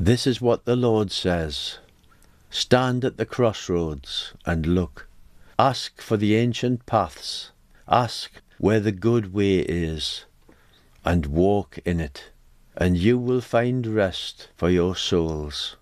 This is what the Lord says. Stand at the crossroads and look. Ask for the ancient paths. Ask where the good way is, and walk in it, and you will find rest for your souls.